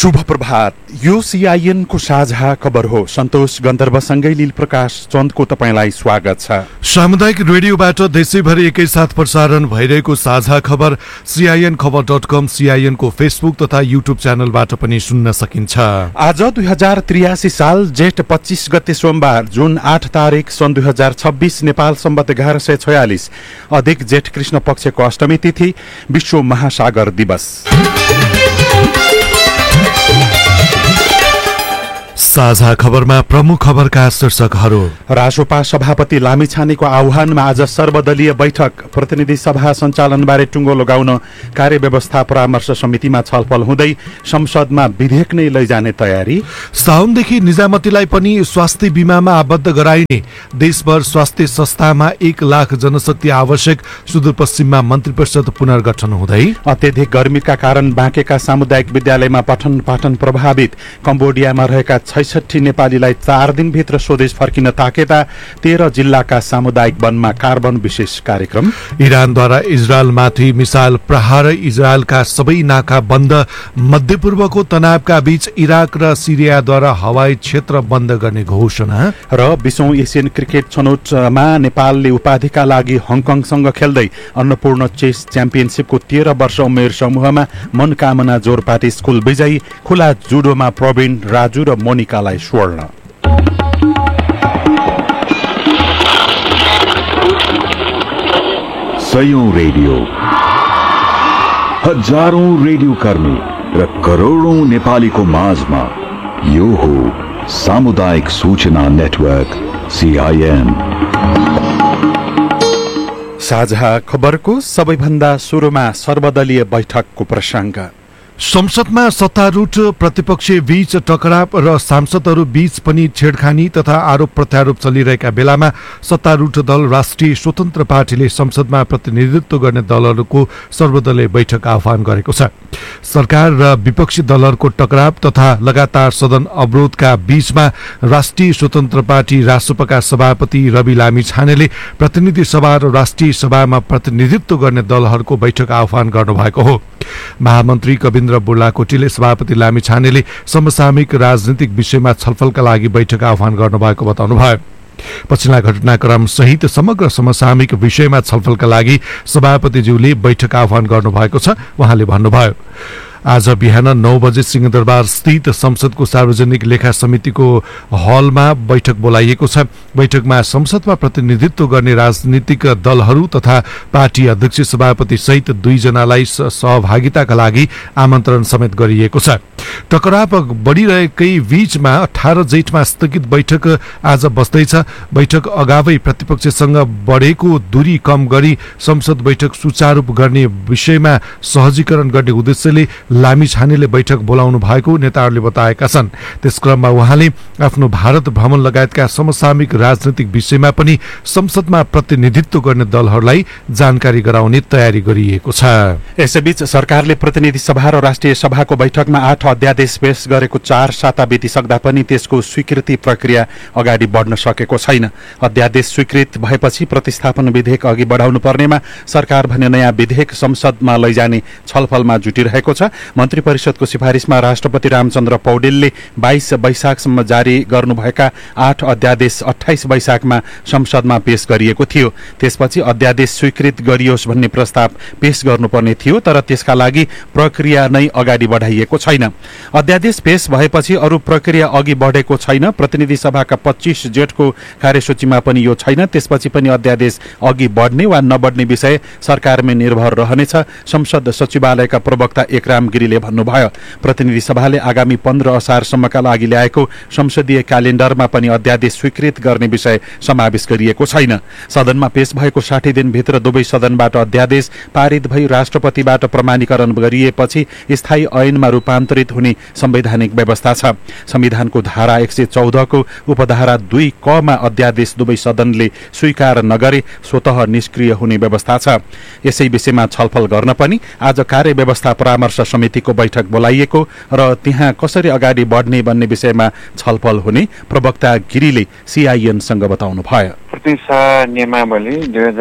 शुभ प्रभात। यो सीआईएन को साझा खबर हो। सन्तोष गन्धर्वसँगै लील प्रकाश चन्दको तपाईलाई स्वागत छ। सामुदायिक रेडियोबाट देशैभरि एकैसाथ प्रसारण भइरहेको साझा खबर सीआईएन खबर.com, सीआईएन को फेसबुक तथा युट्युब च्यानलबाट पनि सुन्न सकिन्छ। आज 2083 साल जेठ 25 गते सोमबार, जुन 8 तारिक सन् 2026, नेपाल सम्वत 1146, अधिक जेठ कृष्ण पक्षको अष्टमी तिथि, विश्व महासागर दिवस। साझा खबरमा प्रमुख खबरका शीर्षकहरू। रासोपा सभापति लामिछानेको आह्वानमा आज सर्वदलीय बैठक। प्रतिनिधि सभा सञ्चालनबारे टुङ्गो लगाउन कार्यव्यवस्था परामर्श समितिमा छलफल हुँदै संसदमा विधेयक नै लैजाने तयारी। साउनदेखि निजामतीलाई पनि स्वास्थ्य बीमामा आबद्ध गराइने। देशभर स्वास्थ्य संस्थामा 1 लाख जनशक्ति आवश्यक। सुदूरपश्चिममा मन्त्री परिषद पुनर्गठन हुँदै। अत्यधिक गर्मीका कारण बाँकेका सामुदायिक विद्यालयमा पठन पाठन प्रभावित। कम्बोडियामा रहेका 66 नेपालीलाई 4 दिनभित्र स्वदेश फर्किन ताकेता। 13 जिल्लाका सामुदायिक वनमा कार्बन विशेष कार्यक्रम। इरानद्वारा इजरायलमाथि मिसाइल प्रहार। इजरायलका सबै नाका बन्द। मध्यपूर्वको तनावका बीच इराक र सिरियाद्वारा हवाई क्षेत्र बन्द गर्ने घोषणा। र 20औं एसियन क्रिकेट छनौटमा नेपालले उपाधिका लागि हङकङसँग खेल्दै अन्नपूर्ण चेस च्याम्पियनसिपको 13 वर्ष उमेर समूहमा मनकामना जोरपाटी स्कुल विजयी। खुला जुडोमा प्रवीण, राजु र मोनिकालाई स्वर्ण। सयौं रेडियो, हजारौं रेडियो कर्मी र करोडौं नेपालीको माझमा यो हो सामुदायिक सूचना नेटवर्क सीआईएन। साझा खबरको सबैभन्दा सुरुमा सर्वदलीय बैठकको प्रसङ्ग। संसदमा सत्तारूढ प्रतिपक्ष बीच टकराव र सांसदहरू बीच पनि छेडखानी तथा आरोप प्रत्यारोप चलिरहेका बेलामा सत्तारूढ दल राष्ट्रिय स्वतन्त्र पार्टीले संसदमा प्रतिनिधित्व गर्ने दलहरूको सर्वदलीय बैठक आह्वान गरेको छ। सरकार र विपक्षी दलहरूको टकराव तथा लगातार सदन अवरोधका बीचमा राष्ट्रिय स्वतन्त्र पार्टी रासोपाका सभापति रवि लामिछानेले प्रतिनिधि सभा र राष्ट्रिय सभामा प्रतिनिधित्व गर्ने दलहरूको बैठक आह्वान गर्नुभएको हो। महामन्त्री कविन्द्र बुर्लाकोटीले सभापति लामिछानेले समसामयिक राजनीतिक विषयमा छलफलका लागि बैठक आह्वान गर्नुभएको बताउनुभयो। पछिल्ला घटनाक्रम सहित समग्र समसामयिक विषयमा छलफलका लागि सभापतिज्यूले बैठक आह्वान गर्नुभएको छ। उहाँले भन्नुभयो, आज बिहान 9 बजे सिंहदरबार स्थित संसदको सार्वजनिक लेखा समितिको हलमा बैठक बोलाइएको छ। बैठकमा संसदमा प्रतिनिधित्व गर्ने राजनीतिक दलहरू तथा पार्टी अध्यक्ष सभापति सहित 2 जनालाई सहभागिताका लागि आमन्त्रण समेत गरिएको छ। टकराव बढिरहेकै बीचमा 18 जेठमा स्थगित बैठक आज बस्दैछ। बैठक अगावै प्रतिपक्षसँग बढेको दूरी कम गरी संसद बैठक सुचारू गर्ने विषयमा सहजीकरण गर्ने उद्देश्यले लामिछानेले बैठक बोलाउनु भएको नेताहरूले बताएका छन्। त्यसक्रममा उहाँले आफ्नो भारत भ्रमण लगायतका समसामयिक राजनैतिक विषयमा पनि संसदमा प्रतिनिधित्व गर्ने दलहरूलाई जानकारी गराउने तयारी गरिएको छ। यसैबीच सरकारले प्रतिनिधि सभा र राष्ट्रिय सभाको बैठकमा 8 अध्यादेश पेश गरेको 4 साता बितिसक्दा पनि त्यसको स्वीकृति प्रक्रिया अगाडि बढ्न सकेको छैन। अध्यादेश स्वीकृत भएपछि प्रतिस्थापन विधेयक अघि बढाउनु पर्नेमा सरकार भने नयाँ विधेयक संसदमा लैजाने छलफलमा जुटिरहेको छ। मन्त्री परिषदको सिफारिसमा राष्ट्रपति रामचन्द्र पौडेलले 22 वैशाखसम्म जारी गर्नुभएका 8 अध्यादेश 28 वैशाखमा संसदमा पेश गरिएको थियो। त्यसपछि अध्यादेश स्वीकृत गरियोस् भन्ने प्रस्ताव पेश गर्नुपर्ने थियो, तर त्यसका लागि प्रक्रिया नै अगाडि बढाइएको छैन। अध्यादेश पेश भएपछि अरू प्रक्रिया अघि बढेको छैन। प्रतिनिधि सभाका 25 जेठको कार्यसूचीमा पनि यो छैन। त्यसपछि पनि अध्यादेश अघि बढ्ने वा नबढ्ने विषय सरकारमै निर्भर रहनेछ। संसद सचिवालयका प्रवक्ता एकराम गिरीले भन्नुभयो, प्रतिनिधि सभाले आगामी 15 असारसम्मका लागि ल्याएको संसदीय क्यालेण्डरमा पनि अध्यादेश स्वीकृत गर्ने विषय समावेश गरिएको छैन। सदनमा पेश भएको 60 दिनभित्र दुवै सदनबाट अध्यादेश पारित भई राष्ट्रपतिबाट प्रमाणीकरण गरिएपछि स्थायी ऐनमा रूपान्तरित हुने संवैधानिक व्यवस्था छ। संविधानको धारा 114 को उपधारा 2 क मा अध्यादेश दुवै सदनले स्वीकार नगरे स्वतः निष्क्रिय हुने व्यवस्था छ। यसै विषयमा छलफल गर्न पनि आज कार्यव्यवस्था परामर्श समितिको बैठक बोलाइएको र त्यहाँ कसरी अगाडि बढ्ने भन्ने विषयमा छलफल हुने प्रवक्ता गिरीले सीआईएनसँग बताउनु भयो। प्रतिनिधि सभा नियमावली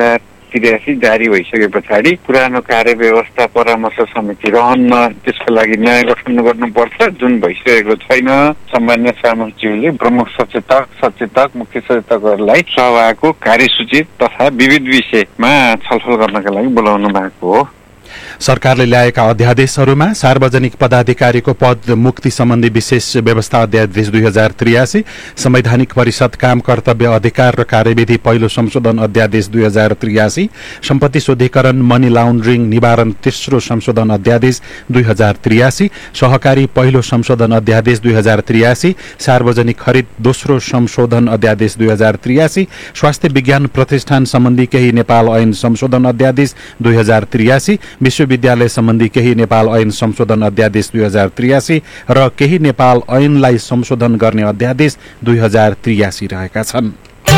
1983 जारी भइसके पछाडि पुरानो कार्य व्यवस्था परामर्श समिति रहन्न, त्यसको लागि नयाँ गठन गर्नुपर्छ, जुन भइसकेको छैन। सामान्य सामसज्यूले प्रमुख सचेतक मुख्य सचेतकहरूलाई सभाको कार्यसूची तथा विविध विषयमा छलफल गर्नका लागि बोलाउनु भएको हो। सरकारले ल्याएका अध्यादेशहरूमा सार्वजनिक पदाधिकारीको पद मुक्ति सम्बन्धी विशेष व्यवस्था अध्यादेश 2083, संवैधानिक परिषद काम कर्तव्य अधिकार र कार्यविधि पहिलो संशोधन अध्यादेश 2083, सम्पत्ति शुद्धिकरण मनी लाउन्ड्रिङ निवारण तेस्रो संशोधन अध्यादेश 2083, सहकारी पहिलो संशोधन अध्यादेश 2083, सार्वजनिक खरिद दोस्रो संशोधन अध्यादेश 2083, स्वास्थ्य विज्ञान प्रतिष्ठान सम्बन्धी केही नेपाल ऐन संशोधन अध्यादेश 2083, विश्वविद्यालय सम्बन्धी केही नेपाल ऐन संशोधन अध्यादेश 2083 र केही नेपाल ऐनलाई संशोधन गर्ने अध्यादेश 2083 रहेका छन्।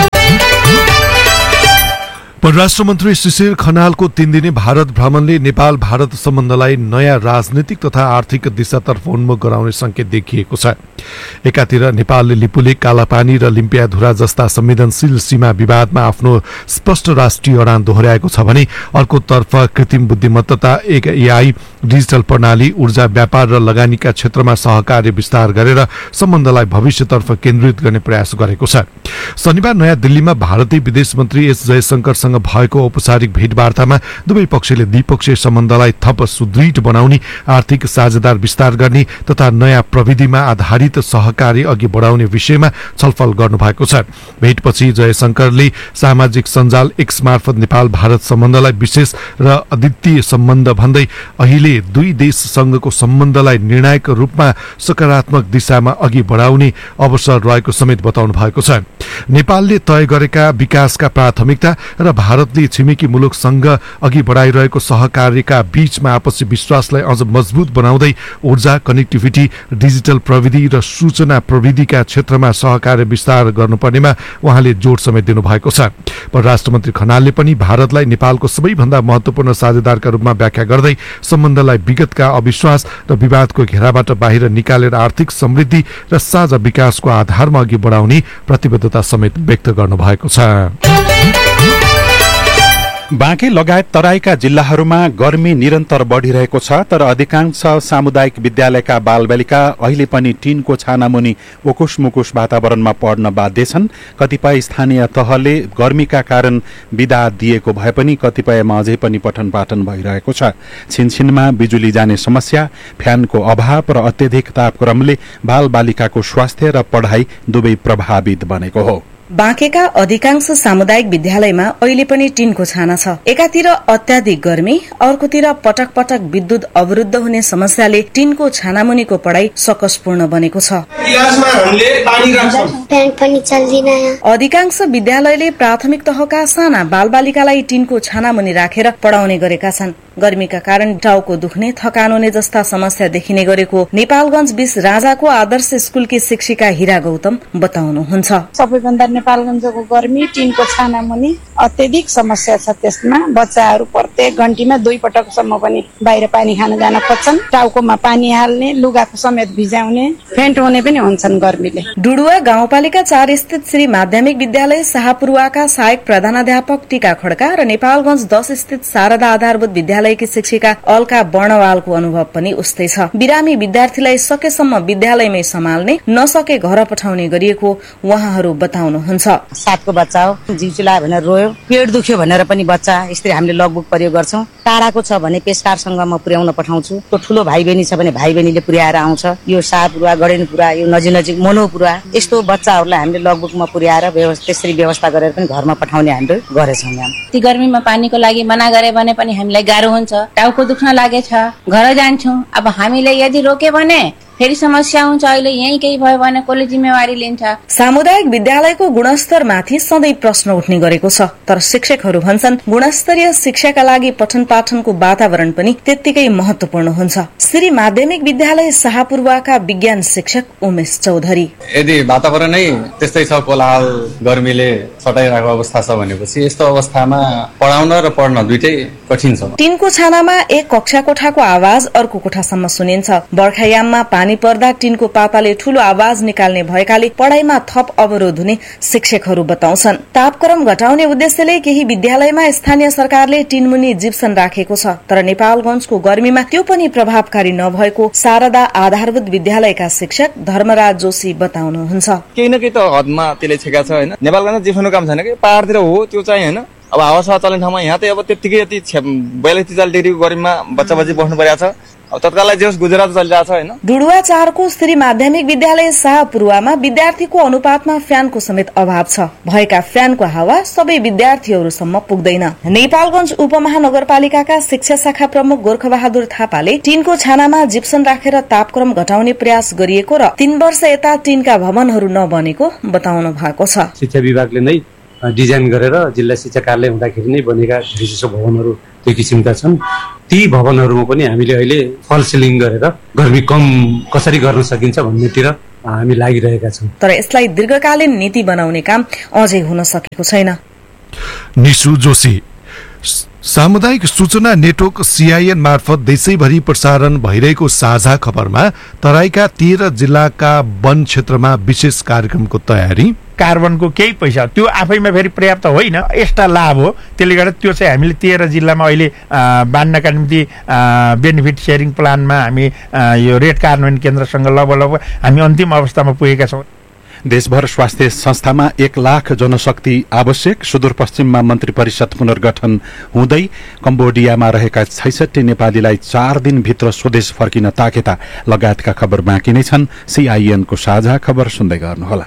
परराष्ट्र मन्त्री शिशिर खनालको 3 दिने भारत भ्रमणले नेपाल भारत सम्बन्धलाई नयाँ राजनीतिक तथा आर्थिक दिशातर्फ उन्मुख गराउने संकेत देखिएको छ। एकातिर नेपालले लिपुलेक, कालापानी र लिम्पियाधुरा जस्ता संवेदनशील सीमा विवादमा आफ्नो स्पष्ट राष्ट्रिय अडान दोहोर्याएको छ भने अर्कोतर्फ कृत्रिम बुद्धिमत्ता, एआई, डिजिटल प्रणाली, ऊर्जा, व्यापार र लगानीका क्षेत्रमा सहकार्य विस्तार गरेर सम्बन्धलाई भविष्यतर्फ केन्द्रित गर्ने प्रयास गरेको छ। शनिबार नयाँ दिल्लीमा भारतीय विदेश मन्त्री एस जयशंकरसँग भएको औपचारिक भेटवार्तामा दुवै पक्षले द्विपक्षीय सम्बन्धलाई थप सुदृढ बनाउने, आर्थिक साझेदार विस्तार गर्ने तथा नयाँ प्रविधिमा आधारित सहकारी अघि बढाउने विषयमा छलफल गर्नुभएको छ। भेटपछि जयशंकरले सामाजिक सञ्जाल एक्स मार्फत नेपाल भारत सम्बन्धलाई विशेष र अद्वितीय सम्बन्ध भन्दै अहिले दुई देशसँगको सम्बन्धलाई निर्णायक रूपमा सकारात्मक दिशामा अघि बढाउने अवसर रहेको समेत बताउनु भएको छ। नेपालले तय गरेका विकासका प्राथमिकता र भारतले छिमेकी मुलुकसँग अघि बढाइरहेको सहकार्यका बीचमा आपसी विश्वासलाई अझ मजबुत बनाउँदै ऊर्जा, कनेक्टिभिटी, डिजिटल प्रविधि र सूचना प्रविधिका क्षेत्रमा सहकार्य विस्तार गर्नुपर्नेमा उहाँले जोड समेत दिनुभएको छ। परराष्ट्र मन्त्री खनालले पनि भारतलाई नेपालको सबैभन्दा महत्वपूर्ण साझेदारका रूपमा व्याख्या गर्दै सम्बन्धलाई विगतका अविश्वास र विवादको घेराबाट बाहिर निकालेर आर्थिक समृद्धि र साझा विकासको आधारमा अघि बढाउने प्रतिबद्धता समेत व्यक्त गर्नुभएको छ। बाँके लगायत तराईका जिल्लाहरूमा गर्मी निरन्तर बढ़िरहेको छ, तर अधिकांश सामुदायिक विद्यालयका बालबालिका अहिले पनि टिनको छानामुनि उकुस मुकुस वातावरणमा पढ्न बाध्य छन्। कतिपय स्थानीय तहले गर्मीका कारण बिदा दिएको भए पनि कतिपयमा अझै पनि पठन पाठन भइरहेको छ। छिनछिनमा बिजुली जाने समस्या, फ्यानको अभाव र अत्यधिक तापक्रमले बालबालिकाको स्वास्थ्य र पढाइ दुवै प्रभावित बनेको हो। बाँकेका अधिकांश सामुदायिक विद्यालयमा अहिले पनि टिनको छाना छ। एकातिर अत्याधिक गर्मी, अर्कोतिर पटक पटक विद्युत अवरुद्ध हुने समस्याले टिनको छानामुनिको पढाइ सकसपूर्ण बनेको छ। अधिकांश विद्यालयले प्राथमिक तहका साना बालबालिकालाई टिनको छानामुनि राखेर पढाउने गरेका छन्। गर्मीका कारण टाउको दुख्ने, थकान हुने जस्ता समस्या देखिने गरेको नेपालगञ्ज 20 राजाको आदर्श स्कुलकी शिक्षिका हिरा गौतम बताउनुहुन्छ। सबैभन्दा नेपालगञ्जको गर्मी, टिनको छानामुनि अत्यधिक समस्या छ। त्यसमा बच्चाहरू प्रत्येक घण्टीमा 2 पटकसम्म पनि बाहिर पानी खान जान खोज्छन्। टाउकोमा पानी हाल्ने, लुगाको समेत भिजाउने, फेन्ट हुने पनि हुन्छन् गर्मीले। डुडुवा गाउँपालिका 4 स्थित श्री माध्यमिक विद्यालय शाहपुरुवाका सहायक प्रधानाध्यापक टीका खड्का र नेपालगञ्ज 10 स्थित शारदा आधारभूत विद्यालयकी शिक्षिका अलका वर्णवालको अनुभव पनि उस्तै छ। बिरामी विद्यार्थीलाई सकेसम्म विद्यालयमै सम्हाल्ने, नसके घर पठाउने गरिएको उहाँहरू बताउनुहुन्छ। 7 को बच्चा हो, जिउचुला भनेर रोयो, पेट दुख्यो भनेर पनि बच्चा यसरी हामीले लगबुक प्रयोग गर्छौं। टाढाको छ भने पेशकारसँग म पुर्याउन पठाउँछु। त्यो ठुलो भाइ बहिनी छ भने भाइ बहिनीले पुर्याएर आउँछ। यो शाहपुरुवा, गडेनपुरा, यो नजिक मनोपुरा, यस्तो बच्चाहरूलाई हामीले लगबुकमा पुर्याएर त्यसरी व्यवस्था गरेर पनि घरमा पठाउने हामीले गरेछौँ। यहाँ ती गर्मीमा पानीको लागि मना गरे भने पनि हामीलाई गाह्रो हुन्छ। टाउको दुख्न लागेछ, घर जान्छौँ। अब हामीले यदि रोके भने फेरि समस्या हुन्छ। अहिले यही केही भयो भने कसले जिम्मेवारी लिन्छ? सामुदायिक विद्यालयको गुणस्तरमाथि सधैँ प्रश्न उठ्ने गरेको छ, तर शिक्षकहरू भन्छन् गुणस्तरीय शिक्षाका लागि पठन पाठनको वातावरण पनि त्यत्तिकै महत्वपूर्ण हुन्छ। श्री माध्यमिक विद्यालय शाहपुरुवाका विज्ञान शिक्षक उमेश चौधरी, यदि वातावरणै त्यस्तै छ, कोलाहल गर्मीले सटाइरहेको अवस्था छ भनेपछि यस्तो अवस्थामा पढाउन र पढ्न दुईटै कठिन छ। टिनको छानामा एक कक्षा कोठाको आवाज अर्को कोठासम्म सुनिन्छ। बर्खायाममा पानी पर्दा टिनको पाताले ठूलो आवाज निकाल्ने भएकाले पढ़ाइमा थप अवरोध हुने शिक्षकहरू बताउँछन्। तापक्रम घटाउने उद्देश्यले केही विद्यालयमा स्थानीय सरकारले टिनमुनि जिप्सन राखेको छ, तर नेपालगञ्जको गर्मीमा त्यो पनि प्रभावकारी नभएको शारदा आधारभूत विद्यालयका शिक्षक धर्मराज जोशी बताउनुहुन्छ। केही न केही त हदमा त्यसले छेका छ हैन। नेपालगञ्जमा जिप्सनको काम छैन कि पहाडतिर हो त्यो चाहिँ हैन। अब हावासावा चल्ने ठाउँमा यहाँ त अब त्यतिकै यति 42-43 डिग्रीको गर्मीमा बच्चा बच्ची बस्नु परिरहेको छ। अब तत्काललाई जे होस् गुजरात चलिरहेको छ हैन। डुडुवा 4 को स्त्री माध्यमिक विद्यालय शाहपुरुवामा विद्यार्थीको अनुपातमा फ्यानको समेत अभाव छ। भएका फ्यानको हावा सबै विद्यार्थीहरूसम्म पुग्दैन। नेपालगञ्ज उपमहानगरपालिकाका शिक्षा शाखा प्रमुख गोर्खबहादुर थापाले टिनको छानामा जिप्सन राखेर तापक्रम घटाउने प्रयास गरिएको र 3 वर्ष यता टिनका भवनहरू नबनेको बताउनु भएको छ। शिक्षा विभागले नै डिजाइन गरेर जिल्ला शिक्षा कार्यालय हुँदाखेरि नै बनेका विशेष भवनहरू त्यो किसिमका छन्। ती भवनहरूमा पनि हामीले अहिले फल सिलिङ गरेर गर्मी कम कसरी गर्न सकिन्छ भन्नेतिर हामी लागिरहेका छौँ। तर यसलाई दीर्घकालीन नीति बनाउने काम अझै हुन सकेको छैन। निशु जोशी। सामुदायिक सूचना नेटवर्क CIN मार्फत देशैभरि प्रसारण भइरहेको साझा खबरमा तराईका 13 जिल्लाका वन क्षेत्रमा विशेष कार्यक्रमको तयारी। कार्बनको केही पैसा त्यो आफैमा फेरि पर्याप्त होइन, एक्स्ट्रा लाभ हो। त्यसले गर्दा त्यो चाहिँ हामीले 13 जिल्लामा अहिले बाँड्नका निम्ति बेनिफिट सेयरिङ प्लानमा हामी यो रेट कार्यान्वयन केन्द्रसँग लगभग हामी अन्तिम अवस्थामा पुगेका छौँ। देशभर स्वास्थ्य संस्थामा 1 लाख जनशक्ति आवश्यक। सुदूरपश्चिममा मन्त्री परिषद पुनर्गठन हुँदै कम्बोडियामा रहेका 66 नेपालीलाई 4 दिनभित्र स्वदेश फर्किन ताकेता लगायतका खबर बाँकी नै छन्। CIN को साझा खबर सुन्दै गर्नुहोला।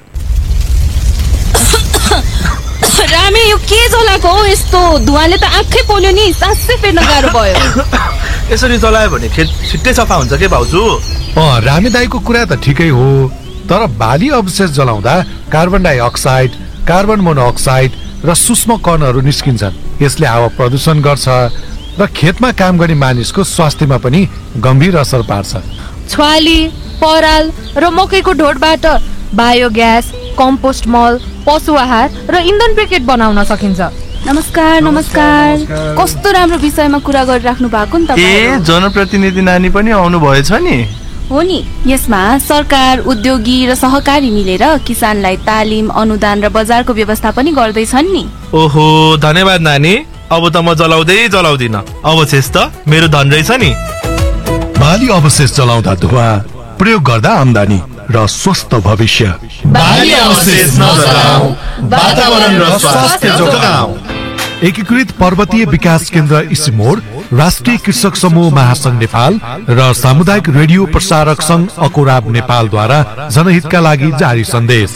रामे यो के जलाको हो यस्तो? धुवाले त आँखै पोल्यो नि, सासै फेर्न गाह्रो भयो। यसरी जलायो भने खेत छिट्टै सफा हुन्छ के भाउजू? रामे दाइको कुरा त ठिकै हो, तर बाली अवशेष जलाउँदा कार्बन डाइअक्साइड, कार्बन मोनोअक्साइड र सूक्ष्म कणहरू निस्किन्छन्। यसले हावा प्रदूषण गर्छ र खेतमा काम गर्ने मानिसको स्वास्थ्यमा पनि गम्भीर असर पार्छ। छ्वाली, पराल र मकैको ढोडबाट बायोग्यास, कम्पोस्ट मल, पशु आहार र इन्धन ब्रिकेट बनाउन सकिन्छ। नमस्कार नमस्कार, कस्तो राम्रो विषयमा कुरा गरिराख्नु भएको नि तपाईँ। जनप्रतिनिधि नानी पनि आउनु भएछ नि? हो नि, यसमा सरकार, उद्योगी र सहकारी मिलेर किसानलाई तालिम, अनुदान र बजारको व्यवस्था पनि गर्दैछन् नि। ओहो, धन्यवाद नानी। अब त म जलाउँदिन। अवशेष त मेरो धन रहेछ नि। बाली अवशेष जलाउँदा धुवा, प्रयोग गर्दा आम्दानी र स्वस्थ भविष्य। बाली अवशेष नजलाऊ, वातावरण र स्वास्थ्य जोगाऊ। एकीकृत पर्वतीय विकास केन्द्र इसिमोड, राष्ट्रिय कृषक समूह महासंघ नेपाल र सामुदायिक रेडियो प्रसारक संघ अकोराब नेपालद्वारा जनहितका लागि जारी सन्देश।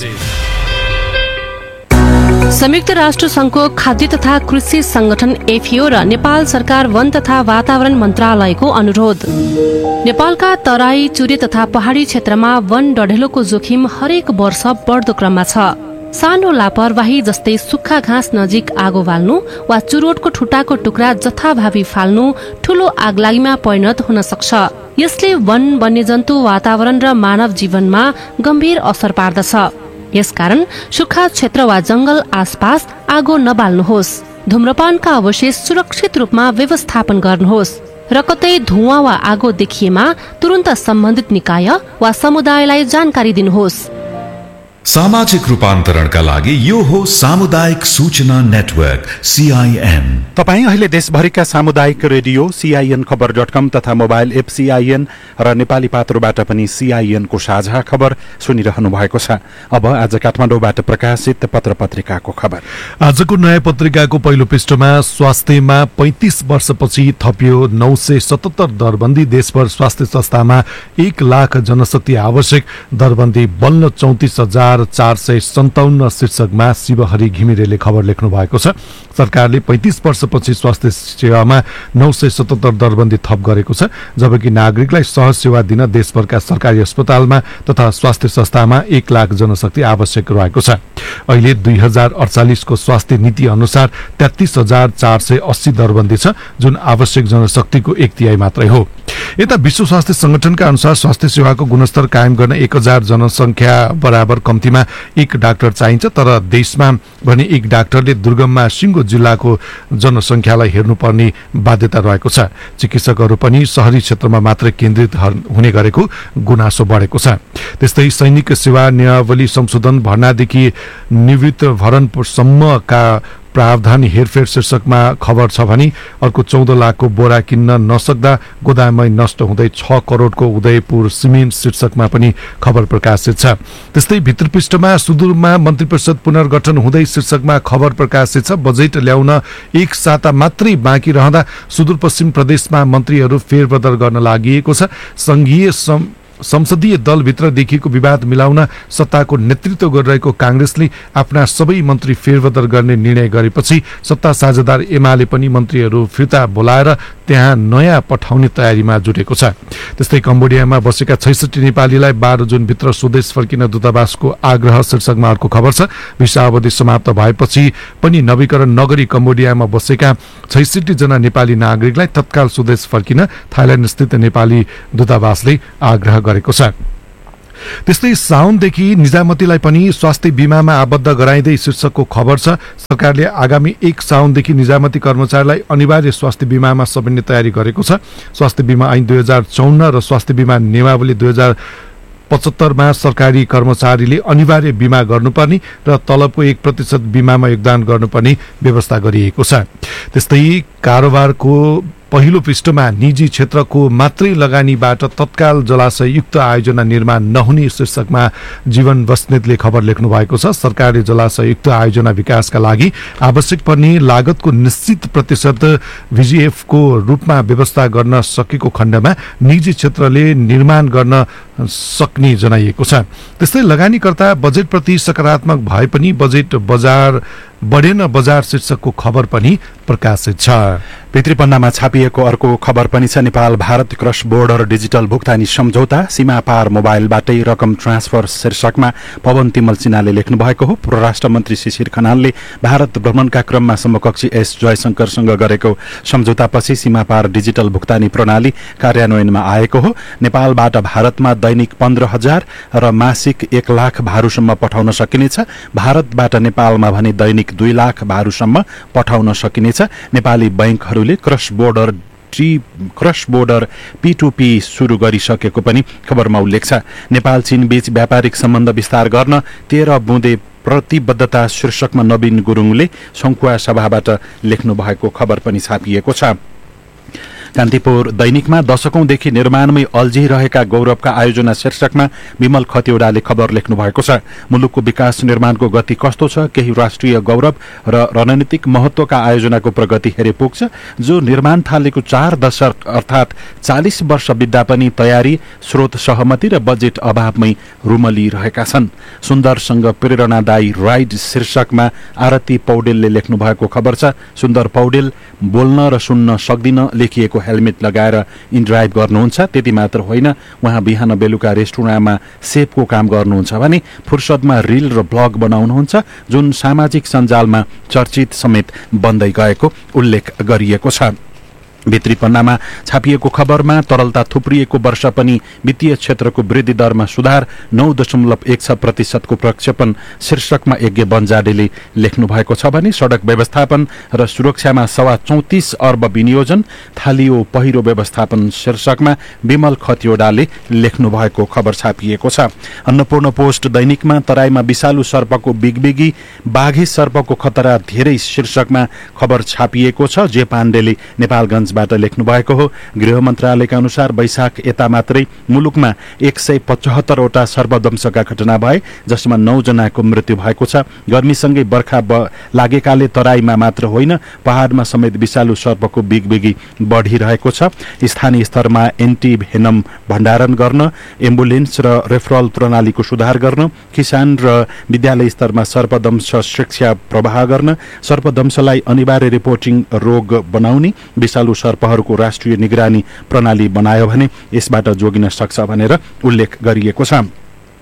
संयुक्त राष्ट्र संघको खाद्य तथा कृषि संगठन FAO र नेपाल सरकार वन तथा वातावरण मन्त्रालयको अनुरोध। नेपालका तराई, चुरे तथा पहाडी क्षेत्रमा वन डढेलोको जोखिम हरेक वर्ष बढ्दो क्रममा छ। सानो लापरवाही जस्तै सुक्खा घाँस नजिक आगो बाल्नु वा चुरोटको ठुटाको टुक्रा जथाभावी फाल्नु ठूलो आगलागीमा परिणत हुन सक्छ। यसले वन, वन्यजन्तु, वातावरण र मानव जीवनमा गम्भीर असर पार्दछ। यसकारण सुक्खा क्षेत्र वा जंगल आसपास आगो नबाल्नुहोस्। धूम्रपानका अवशेष सुरक्षित रूपमा व्यवस्थापन गर्नुहोस् र कतै धुवाँ वा आगो देखिएमा तुरन्त सम्बन्धित निकाय वा समुदायलाई जानकारी दिनुहोस्। सामाजिक रूपान्तरणका लागि यो हो सामुदायिक सूचना नेटवर्क CIN। तपाईँ अहिले देशभरिका सामुदायिक रेडियो CIN-खबर.com तथा मोबाइल एप CIN र नेपाली पात्रोबाट पनि CIN को साझा खबर सुनिरहनु भएको छ। अब आज काठमाडौँबाट प्रकाशित पत्र पत्रिकाको खबर। आजको नयाँ पत्रिकाको पहिलो पृष्ठमा स्वास्थ्यमा 35 वर्षपछि थपियो 977 दरबन्दी। देशभर स्वास्थ्य संस्थामा 1 लाख जनशक्ति आवश्यक। दरबन्दी बल्ल 34,457 शीर्षकमा शिवहरि घिमिरेले खबर लेख्नु भएको छ। सरकारले 35 वर्षपछि स्वास्थ्य सेवामा 977 दरबन्दी थप गरेको छ, जबकि नागरिकलाई सहज सेवा दिन देशभरका सरकारी अस्पतालमा तथा स्वास्थ्य संस्थामा 1 लाख जनशक्ति आवश्यक रहेको छ। अहिले 2048 को स्वास्थ्य नीति अनुसार 33,480 दरबन्दी छ, जुन आवश्यक जनशक्तिको 1/3 मात्रै हो। यता विश्व स्वास्थ्य संगठनका अनुसार स्वास्थ्य सेवाको गुणस्तर कायम गर्न 1000 जनसंख्या बराबर कम्ती कम्तीमा 1 डाक्टर चाहिन्छ, तर देशमा भने 1 डाक्टरले दुर्गममा सिङ्गो जिल्लाको जनसङ्ख्यालाई हेर्नुपर्ने बाध्यता रहेको छ। चिकित्सकहरू पनि सहरी क्षेत्रमा मात्र केन्द्रित हुने गरेको गुनासो बढेको छ। त्यस्तै सैनिक सेवा नियमावली संशोधन भर्नादेखि निवृत्त भरणसम्मका प्रावधान हेरफेर शीर्षकमा खबर छ भने अर्को 14 लाखको बोरा किन्न नसक्दा गोदाममै नष्ट हुँदै 6 करोडको उदयपुर सिमेन्ट शीर्षकमा पनि खबर प्रकाशित छ। त्यस्तै भित्रपृष्ठमा सुदूरमा मन्त्री परिषद पुनर्गठन हुँदै शीर्षकमा खबर प्रकाशित छ। बजेट ल्याउन 1 साता मात्रै बाँकी रहँदा सुदूरपश्चिम प्रदेशमा मन्त्रीहरू फेरबदल गर्न लागि छ। संघीय संसदीय दलभित्र देखिएको विवाद मिलाउन सत्ताको नेतृत्व गरिरहेको कांग्रेसले आफ्ना सबै मन्त्री फेरबदल गर्ने निर्णय गरेपछि सत्ता साझेदार एमाले पनि मन्त्रीहरू फिर्ता बोलाएर त्यहाँ नयाँ पठाउने तयारीमा जुटेको छ। त्यस्तै कम्बोडियामा बसेका 66 नेपालीलाई 12 जुनभित्र स्वदेश फर्किन दूतावासको आग्रह शीर्षकमा अर्को खबर छ। भिसा अवधि समाप्त भएपछि पनि नवीकरण नगरी कम्बोडियामा बसेका 66 जना नेपाली नागरिकलाई तत्काल स्वदेश फर्किन थाइल्याण्ड स्थित नेपाली दूतावासले आग्रह गरेको छ। त्यस्तै साउनदेखि निजामतीलाई पनि स्वास्थ्य बीमामा आबद्ध गराइँदै शीर्षकको खबर छ। सरकारले आगामी 1 साउनदेखि निजामती कर्मचारीलाई अनिवार्य स्वास्थ्य बीमामा समेट्ने तयारी गरेको छ। स्वास्थ्य बीमा ऐन 2054 र स्वास्थ्य बीमा नियमावली 2075 मा सरकारी कर्मचारीले अनिवार्य बीमा गर्नुपर्ने र तलबको 1% बीमामा योगदान गर्नुपर्ने व्यवस्था गरिएको छ। त्यस्तै कारोबारको पहिलो पृष्ठमा निजी क्षेत्रको मात्रै लगानीबाट तत्काल जलाशययुक्त आयोजना निर्माण नहुने शीर्षकमा जीवन बस्नेतले खबर लेख्नु भएको छ। सरकारले जलाशययुक्त आयोजना विकासका लागि आवश्यक पर्ने लागतको निश्चित प्रतिशत VGF को रूपमा व्यवस्था गर्न सकेको खण्डमा निजी क्षेत्रले निर्माण गर्न सक्ने जनाइएको छ। त्यस्तै लगानीकर्ता बजेटप्रति सकारात्मक भए पनि बजेट बजार बढेन बजार शीर्षकको खबर पनि प्रकाशित छ। पितृपन्नामा छापिएको अर्को खबर पनि छ। Nepal Bharat cross border digital भुक्तानी सम्झौता सीमा पार मोबाइलबाटै रकम ट्रान्सफर शीर्षकमा पवन तिमल सिन्हाले लेख्नु भएको हो। परराष्ट्र मन्त्री शिशिर खनालले भारत भ्रमणका क्रममा समकक्षी S जयशंकरसँग गरेको सम्झौतापछि सीमा पार डिजिटल भुक्तानी प्रणाली कार्यान्वयनमा आएको हो। नेपालबाट भारतमा दैनिक 15,000 र मासिक 1 लाख भारूसम्म पठाउन सकिनेछ। भारतबाट नेपालमा भने दैनिक 2 लाख भारूसम्म पठाउन सकिनेछ। नेपाली बैंकहरूले क्रस बोर्डर P2P सुरु गरिसकेको पनि खबरमा उल्लेख छ। नेपाल चीन बीच व्यापारिक सम्बन्ध विस्तार गर्न 13 बुँदे प्रतिबद्धता शीर्षकमा नवीन गुरुङले सङ्खुवा सभाबाट लेख्नु भएको खबर पनि छापिएको छ। कान्तिपुर दैनिकमा दशकौंदेखि निर्माणमै अल्झिरहेका गौरवका आयोजना शीर्षकमा विमल खतिवड़ाले खबर लेख्नु भएको छ। मुलुकको विकास निर्माणको गति कस्तो छ, केही राष्ट्रिय गौरव र रणनीतिक महत्वका आयोजनाको प्रगति हेरे पुग्छ, जो निर्माण थालेको 4 दशक अर्थात 40 वर्ष बित्दा पनि तयारी, स्रोत सहमति र बजेट अभावमै रुमलिरहेका छन्। सुन्दरसँग प्रेरणादायी राइड शीर्षकमा आरती पौडेलले लेख्नु भएको खबर छ। सुन्दर पौडेल बोल्न र सुन्न सक्दिन लेखिएको हेलमेट लगाएर इनड्राइभ गर्नुहुन्छ। त्यति मात्र होइन, उहाँ बिहान बेलुका रेस्टुरेन्टमा सेफको काम गर्नुहुन्छ भने फुर्सदमा रिल र ब्लग बनाउनुहुन्छ, जुन सामाजिक सञ्जालमा चर्चित समेत बन्दै गएको उल्लेख गरिएको छ। भित्री पन्नामा छापिएको खबरमा तरलता थुप्रिएको वर्ष पनि वित्तीय क्षेत्रको वृद्धि दरमा सुधार 9.16% को प्रक्षेपण शीर्षकमा यज्ञ बन्जाडेले लेख्नु भएको छ भने सड़क व्यवस्थापन र सुरक्षामा 34 अर्ब विनियोजन थालियो पहिरो व्यवस्थापन शीर्षकमा विमल खतिवड़ाले लेख्नु भएको खबर छापिएको छ। अन्नपूर्ण पोस्ट दैनिकमा तराईमा विषालु सर्पको बिगबिगी, बाघी सर्पको खतरा धेरै शीर्षकमा खबर छापिएको छ। जे पाण्डेले नेपालगञ्ज बाट लेख्नु भएको हो। गृह मन्त्रालयका अनुसार वैशाख यता मात्रै मुलुकमा 175 वटा सर्पदंशका घटना भए, जसमा 9 जनाको मृत्यु भएको छ। गर्मीसँगै बर्खा लागेकाले तराईमा मात्र होइन, पहाडमा समेत विषालु सर्पको बिगबिगी बढिरहेको छ। स्थानीय स्तरमा एन्टी भेनम भण्डारण गर्न, एम्बुलेन्स र रेफरल प्रणालीको सुधार गर्न, किसान र विद्यालय स्तरमा सर्पदंश शिक्षा प्रवाह गर्न, सर्पदंशलाई अनिवार्य रिपोर्टिङ रोग बनाउने, विषालु सर्पहरूको राष्ट्रिय निगरानी प्रणाली बनायो भने यसबाट जोगिन सक्छ भनेर उल्लेख गरिएको छ।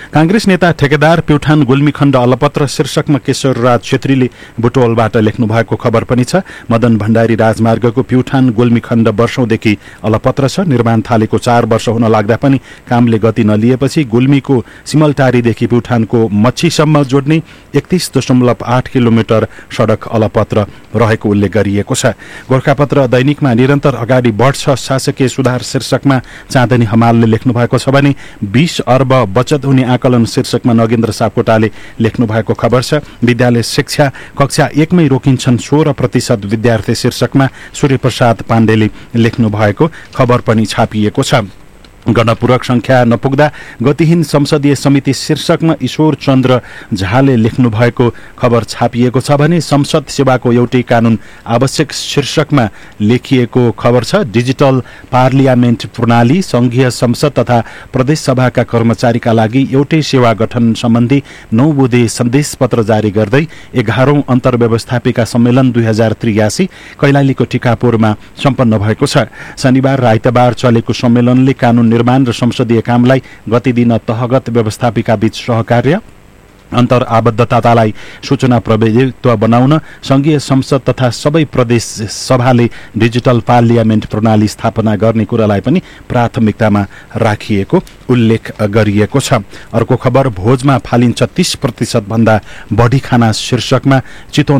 कांग्रेस नेता ठेकेदार प्युठान गुल्मी खण्ड अलपत्र शीर्षकमा केशवराज छेत्रीले बुटवलबाट लेख्नु भएको खबर पनि छ। मदन भण्डारी राजमार्गको प्युठान गुल्मी खण्ड वर्षौंदेखि अलपत्र छ। निर्माण थालेको 4 वर्ष हुन लाग्दा पनि कामले गति नलिएपछि गुल्मीको सिमलटारीदेखि प्युठानको मच्छीसम्म जोड्ने 31.8 किलोमिटर सड़क अलपत्र रहेको उल्लेख गरिएको छ। गोरखापत्र दैनिकमा निरन्तर अगाडि बढ्छ शासकीय सुधार शीर्षकमा चाँदनी हमालले लेख्नु भएको छ भने 20 अर्ब बचत हुने आकलन शीर्षकमा नगेन्द्र सापकोटाले लेख्नु भएको खबर छ। विद्यालय शिक्षा कक्षा 1 मै रोकिन्छन् 16% विद्यार्थी शीर्षकमा सूर्यप्रसाद पाण्डेले लेख्नु भएको खबर पनि छापिएको छ। गणपूरक संख्या नपुग्दा गतिहीन संसदीय समिति शीर्षकमा ईश्वर चन्द्र झाले लेख्नु भएको खबर छापिएको छ भने संसद सेवाको एउटै कानून आवश्यक शीर्षकमा लेखिएको खबर छ। डिजिटल पार्लियामेन्ट प्रणाली संघीय संसद तथा प्रदेश सभाका कर्मचारीका लागि एउटै सेवा गठन सम्बन्धी 9 बुँदे सन्देश पत्र जारी गर्दै 11औं अन्तर्व्यवस्थापिका सम्मेलन 2083 कैलालीको टिकापुरमा सम्पन्न भएको छ। शनिबार आइतबार चलेको सम्मेलनले कानून निर्माण र संसदीय कामलाई गति दिन तहगत व्यवस्थापिका बीच सहकार्य अन्तर आबद्धतालाई सूचना प्रभुत्व बनाउन संघीय संसद तथा सबै प्रदेश सभाले डिजिटल पार्लियामेन्ट प्रणाली स्थापना गर्ने कुरालाई पनि प्राथमिकतामा राखिएको उल्लेख गरिएको छ। अर्को खबर भोजमा फालिन्छ 30% भन्दा बढी खाना शीर्षकमा चितवन